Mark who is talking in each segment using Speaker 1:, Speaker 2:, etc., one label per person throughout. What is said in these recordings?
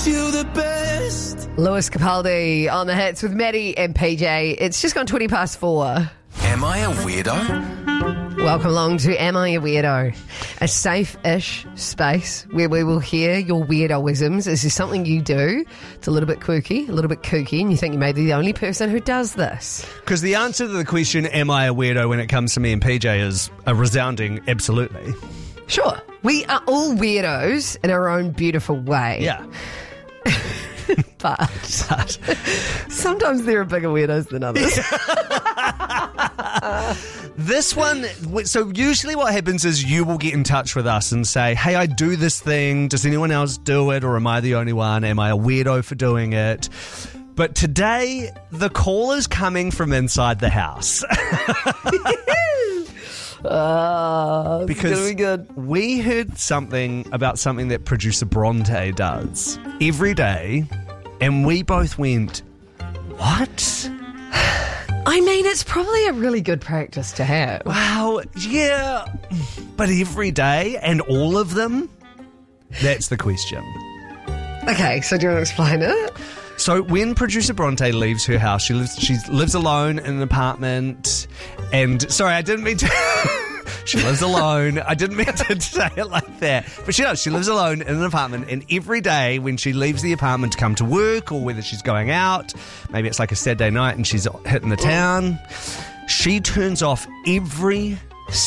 Speaker 1: you the best.
Speaker 2: Lewis Capaldi on the hits with Maddie and PJ. It's just gone 4:20.
Speaker 1: Am I a weirdo?
Speaker 2: Welcome along to Am I a Weirdo? A safe-ish space where we will hear your weirdoisms. Is there something you do? It's a little bit quirky, a little bit kooky, and you think you may be the only person who does this.
Speaker 3: Because the answer to the question, am I a weirdo, when it comes to me and PJ, is a resounding absolutely.
Speaker 2: Sure. We are all weirdos in our own beautiful way.
Speaker 3: Yeah.
Speaker 2: But sometimes there are bigger weirdos than others.
Speaker 3: This one, so usually what happens is you will get in touch with us and say, hey, I do this thing. Does anyone else do it? Or am I the only one? Am I a weirdo for doing it? But today, the call is coming from inside the house. Because
Speaker 2: gonna be good.
Speaker 3: We heard something about something that producer Bronte does every day, and we both went, what?
Speaker 2: I mean, it's probably a really good practice to have.
Speaker 3: Wow, yeah, but every day and all of them? That's the question.
Speaker 2: Okay, so do you want to explain it?
Speaker 3: So when producer Bronte leaves her house, she lives alone in an apartment, and sorry, I didn't mean to. She lives alone. I didn't mean to say it like that, but she does. She lives alone in an apartment, and every day when she leaves the apartment to come to work, or whether she's going out, maybe it's like a Saturday night and she's hitting the town, she turns off every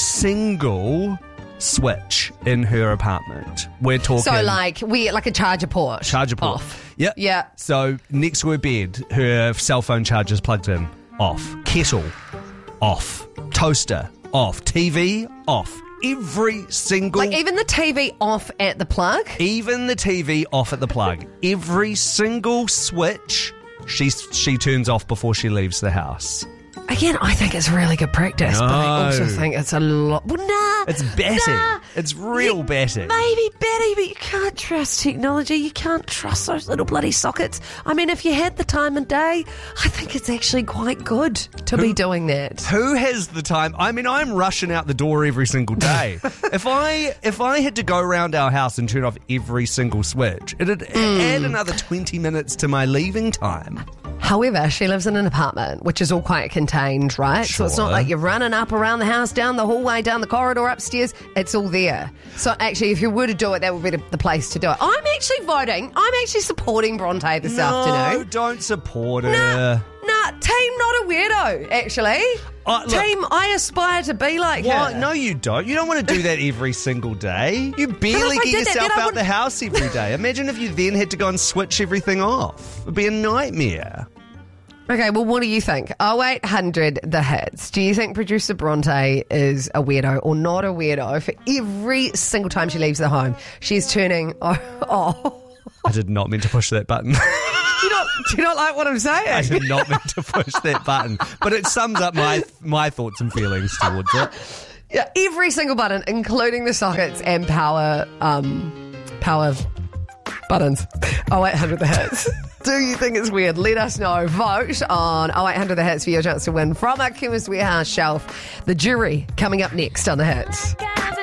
Speaker 3: single switch in her apartment. We're talking.
Speaker 2: So like a charger port.
Speaker 3: Charger port.
Speaker 2: Off.
Speaker 3: Yep.
Speaker 2: Yeah.
Speaker 3: So next to her bed, her cell phone charger's plugged in. Off. Kettle. Off. Toaster. Off. TV. Off. Every single...
Speaker 2: Like even the TV off at the plug?
Speaker 3: Even the TV off at the plug. Every single switch she turns off before she leaves the house.
Speaker 2: Again, I think it's really good practice, but I also think it's a lot... Well, nah.
Speaker 3: It's batty. It's real batty.
Speaker 2: Maybe batty, but you can't trust technology. You can't trust those little bloody sockets. I mean, if you had the time and day, I think it's actually quite good to be doing that.
Speaker 3: Who has the time? I mean, I'm rushing out the door every single day. If I had to go around our house and turn off every single switch, it'd add another 20 minutes to my leaving time.
Speaker 2: However, she lives in an apartment, which is all quite contained, right?
Speaker 3: Sure.
Speaker 2: So it's not like you're running up around the house, down the hallway, down the corridor, upstairs. It's all there. So actually, if you were to do it, that would be the place to do it. I'm actually voting. I'm actually supporting Bronte this afternoon.
Speaker 3: No, don't support her.
Speaker 2: Nah, team not a weirdo, actually.
Speaker 3: Look,
Speaker 2: team, I aspire to be like her.
Speaker 3: No, you don't. You don't want to do that every single day. You barely get yourself out the house every day. Imagine if you then had to go and switch everything off. It would be a nightmare.
Speaker 2: Okay, well, what do you think? 0800 The Hits. Do you think producer Bronte is a weirdo or not a weirdo for every single time she leaves the home? She's turning... Oh.
Speaker 3: I did not mean to push that button.
Speaker 2: Do you not like what I'm saying?
Speaker 3: I did not mean to push that button. But it sums up my thoughts and feelings towards it.
Speaker 2: Yeah, every single button, including the sockets and power buttons. 0800 The Hits. Do you think it's weird? Let us know. Vote on 0800 The Hits for your chance to win from our Chemist Warehouse shelf. The jury coming up next on The Hits.